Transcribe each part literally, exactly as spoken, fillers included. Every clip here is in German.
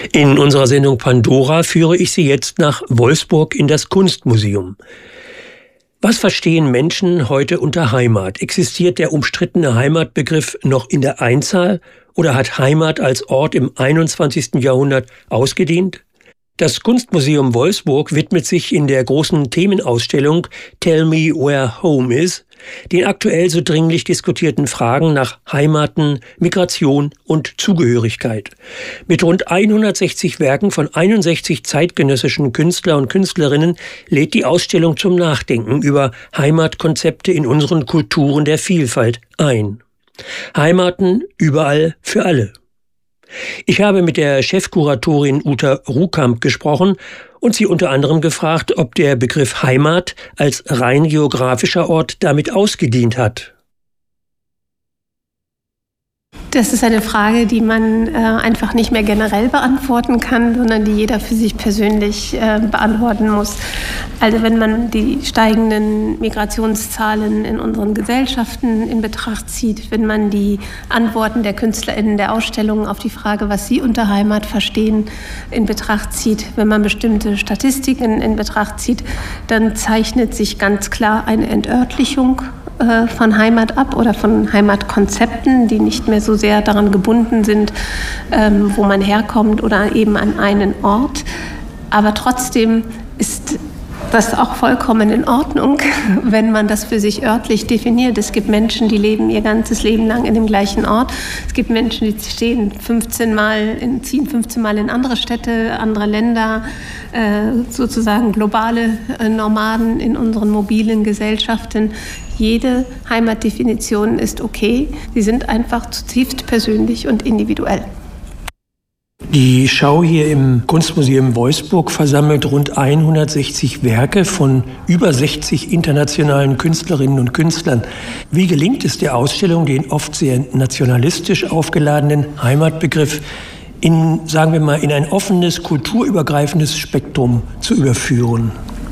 In unserer Sendung Pandora führe ich Sie jetzt nach Wolfsburg in das Kunstmuseum. Was verstehen Menschen heute unter Heimat? Existiert der umstrittene Heimatbegriff noch in der Einzahl oder hat Heimat als Ort im einundzwanzigsten Jahrhundert ausgedient? Das Kunstmuseum Wolfsburg widmet sich in der großen Themenausstellung Tell Me Where Home Is den aktuell so dringlich diskutierten Fragen nach Heimaten, Migration und Zugehörigkeit. Mit rund hundertsechzig Werken von einundsechzig zeitgenössischen Künstler und Künstlerinnen lädt die Ausstellung zum Nachdenken über Heimatkonzepte in unseren Kulturen der Vielfalt ein. Heimaten überall für alle. Ich habe mit der Chefkuratorin Uta Ruhkamp gesprochen und sie unter anderem gefragt, ob der Begriff Heimat als rein geografischer Ort damit ausgedient hat. Das ist eine Frage, die man äh, einfach nicht mehr generell beantworten kann, sondern die jeder für sich persönlich äh, beantworten muss. Also wenn man die steigenden Migrationszahlen in unseren Gesellschaften in Betracht zieht, wenn man die Antworten der KünstlerInnen der Ausstellung auf die Frage, was sie unter Heimat verstehen, in Betracht zieht, wenn man bestimmte Statistiken in Betracht zieht, dann zeichnet sich ganz klar eine Entörtlichung von Heimat ab oder von Heimatkonzepten, die nicht mehr so sehr daran gebunden sind, ähm, wo man herkommt oder eben an einen Ort. Aber trotzdem ist das auch vollkommen in Ordnung, wenn man das für sich örtlich definiert. Es gibt Menschen, die leben ihr ganzes Leben lang in dem gleichen Ort. Es gibt Menschen, die stehen fünfzehn Mal in, ziehen fünfzehn Mal in andere Städte, andere Länder, äh, sozusagen globale äh, Nomaden in unseren mobilen Gesellschaften. Jede Heimatdefinition ist okay. Sie sind einfach zutiefst persönlich und individuell. Die Schau hier im Kunstmuseum Wolfsburg versammelt rund hundertsechzig Werke von über sechzig internationalen Künstlerinnen und Künstlern. Wie gelingt es der Ausstellung, den oft sehr nationalistisch aufgeladenen Heimatbegriff in, sagen wir mal, in ein offenes, kulturübergreifendes Spektrum zu überführen?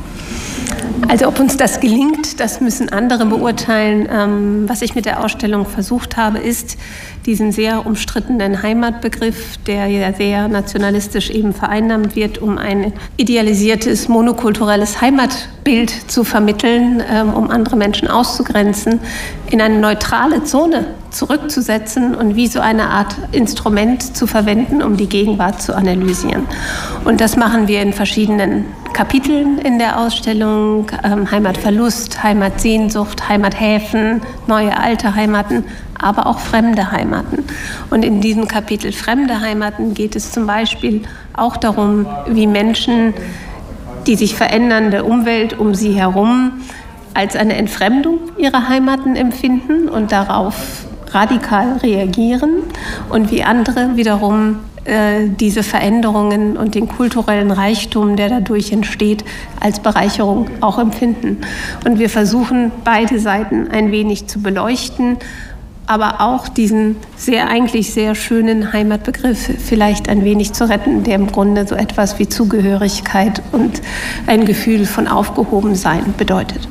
Also ob uns das gelingt, das müssen andere beurteilen. Ähm, was ich mit der Ausstellung versucht habe, ist, diesen sehr umstrittenen Heimatbegriff, der ja sehr nationalistisch eben vereinnahmt wird, um ein idealisiertes, monokulturelles Heimatbild zu vermitteln, ähm, um andere Menschen auszugrenzen, in eine neutrale Zone zurückzusetzen und wie so eine Art Instrument zu verwenden, um die Gegenwart zu analysieren. Und das machen wir in verschiedenen Kapiteln in der Ausstellung: ähm, Heimatverlust, Heimatsehnsucht, Heimathäfen, neue alte Heimaten, aber auch fremde Heimaten. Und in diesem Kapitel Fremde Heimaten geht es zum Beispiel auch darum, wie Menschen die sich verändernde Umwelt um sie herum als eine Entfremdung ihrer Heimaten empfinden und darauf radikal reagieren und wie andere wiederum äh, diese Veränderungen und den kulturellen Reichtum, der dadurch entsteht, als Bereicherung auch empfinden. Und wir versuchen, beide Seiten ein wenig zu beleuchten, aber auch diesen sehr, eigentlich sehr schönen Heimatbegriff vielleicht ein wenig zu retten, der im Grunde so etwas wie Zugehörigkeit und ein Gefühl von Aufgehobensein bedeutet.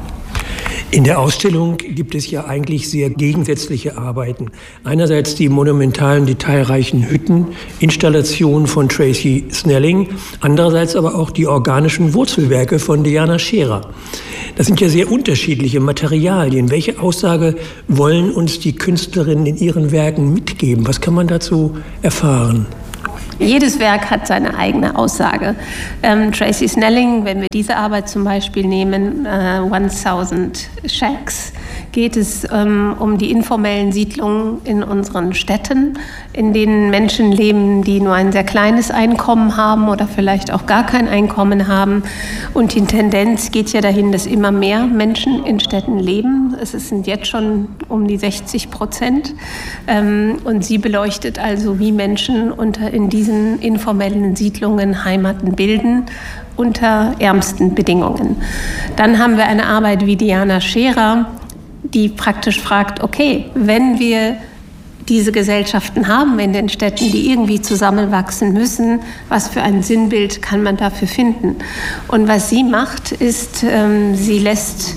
In der Ausstellung gibt es ja eigentlich sehr gegensätzliche Arbeiten. Einerseits die monumentalen, detailreichen Hütteninstallationen von Tracy Snelling, andererseits aber auch die organischen Wurzelwerke von Diana Scherer. Das sind ja sehr unterschiedliche Materialien. Welche Aussage wollen uns die Künstlerinnen in ihren Werken mitgeben? Was kann man dazu erfahren? Jedes Werk hat seine eigene Aussage. Ähm, Tracy Snelling, wenn wir diese Arbeit zum Beispiel nehmen, äh, tausend Shacks, geht es ähm, um die informellen Siedlungen in unseren Städten, in denen Menschen leben, die nur ein sehr kleines Einkommen haben oder vielleicht auch gar kein Einkommen haben. Und die Tendenz geht ja dahin, dass immer mehr Menschen in Städten leben. Es sind jetzt schon um die sechzig Prozent. Ähm, und sie beleuchtet also, wie Menschen unter in diesen informellen Siedlungen Heimaten bilden unter ärmsten Bedingungen. Dann haben wir eine Arbeit wie Diana Scherer, die praktisch fragt, okay, wenn wir diese Gesellschaften haben in den Städten, die irgendwie zusammenwachsen müssen, was für ein Sinnbild kann man dafür finden? Und was sie macht, ist, ähm, sie lässt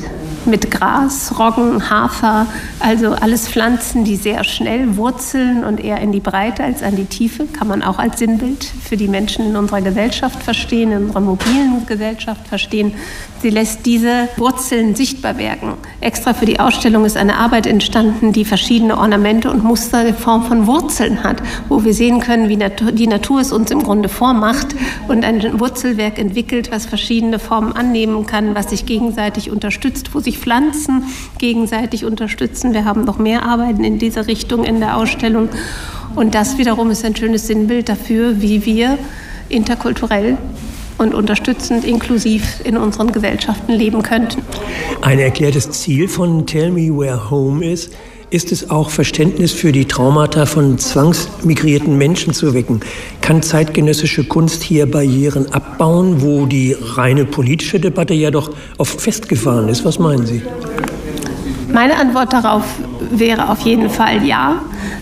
mit Gras, Roggen, Hafer, also alles Pflanzen, die sehr schnell wurzeln und eher in die Breite als an die Tiefe, kann man auch als Sinnbild für die Menschen in unserer Gesellschaft verstehen, in unserer mobilen Gesellschaft verstehen. Sie lässt diese Wurzeln sichtbar werden. Extra für die Ausstellung ist eine Arbeit entstanden, die verschiedene Ornamente und Muster in Form von Wurzeln hat, wo wir sehen können, wie Natur, die Natur es uns im Grunde vormacht und ein Wurzelwerk entwickelt, was verschiedene Formen annehmen kann, was sich gegenseitig unterstützt, wo sich Pflanzen gegenseitig unterstützen. Wir haben noch mehr Arbeiten in dieser Richtung in der Ausstellung. Und das wiederum ist ein schönes Sinnbild dafür, wie wir interkulturell und unterstützend, inklusiv in unseren Gesellschaften leben könnten. Ein erklärtes Ziel von Tell Me Where Home is, ist es auch, Verständnis für die Traumata von zwangsmigrierten Menschen zu wecken. Kann zeitgenössische Kunst hier Barrieren abbauen, wo die reine politische Debatte ja doch oft festgefahren ist? Was meinen Sie? Meine Antwort darauf wäre auf jeden Fall ja,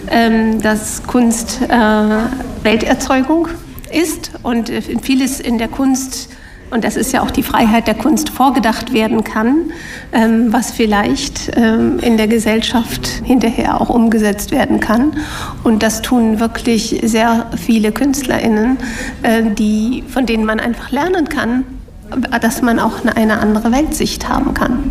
dass Kunst Welterzeugung ist und vieles in der Kunst, und das ist ja auch die Freiheit der Kunst, vorgedacht werden kann, ähm, was vielleicht ähm, in der Gesellschaft hinterher auch umgesetzt werden kann. Und das tun wirklich sehr viele KünstlerInnen, äh, die, von denen man einfach lernen kann, dass man auch eine, eine andere Weltsicht haben kann.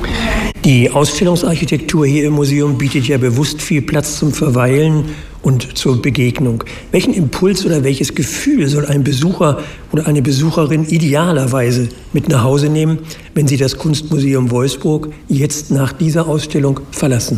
Die Ausstellungsarchitektur hier im Museum bietet ja bewusst viel Platz zum Verweilen und zur Begegnung. Welchen Impuls oder welches Gefühl soll ein Besucher oder eine Besucherin idealerweise mit nach Hause nehmen, wenn sie das Kunstmuseum Wolfsburg jetzt nach dieser Ausstellung verlassen?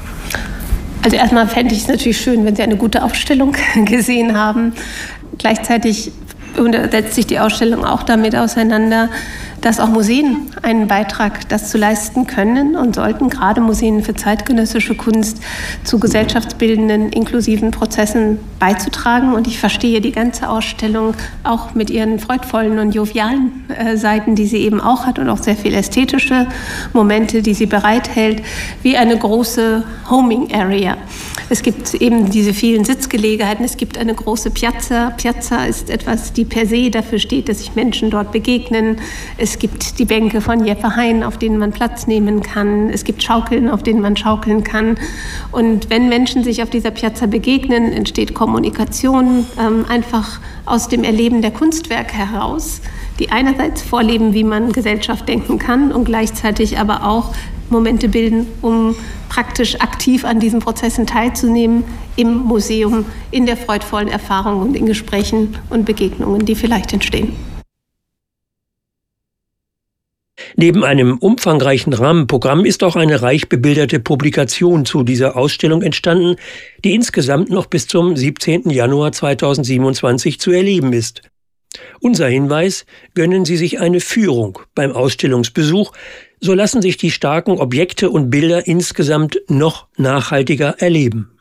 Also erstmal fände ich es natürlich schön, wenn Sie eine gute Ausstellung gesehen haben. Gleichzeitig setzt sich die Ausstellung auch damit auseinander, dass auch Museen einen Beitrag dazu leisten können und sollten, gerade Museen für zeitgenössische Kunst, zu gesellschaftsbildenden, inklusiven Prozessen beizutragen. Und ich verstehe die ganze Ausstellung auch mit ihren freudvollen und jovialen äh, Seiten, die sie eben auch hat, und auch sehr viele ästhetische Momente, die sie bereithält, wie eine große Homing Area. Es gibt eben diese vielen Sitzgelegenheiten, es gibt eine große Piazza. Piazza ist etwas, die per se dafür steht, dass sich Menschen dort begegnen. Es gibt die Bänke von Jeppe Hein, auf denen man Platz nehmen kann. Es gibt Schaukeln, auf denen man schaukeln kann. Und wenn Menschen sich auf dieser Piazza begegnen, entsteht Kommunikation ähm, einfach aus dem Erleben der Kunstwerke heraus, die einerseits vorleben, wie man Gesellschaft denken kann und gleichzeitig aber auch Momente bilden, um praktisch aktiv an diesen Prozessen teilzunehmen im Museum, in der freudvollen Erfahrung und in Gesprächen und Begegnungen, die vielleicht entstehen. Neben einem umfangreichen Rahmenprogramm ist auch eine reich bebilderte Publikation zu dieser Ausstellung entstanden, die insgesamt noch bis zum siebzehnten Januar zweitausendsiebenundzwanzig zu erleben ist. Unser Hinweis: gönnen Sie sich eine Führung beim Ausstellungsbesuch, so lassen sich die starken Objekte und Bilder insgesamt noch nachhaltiger erleben.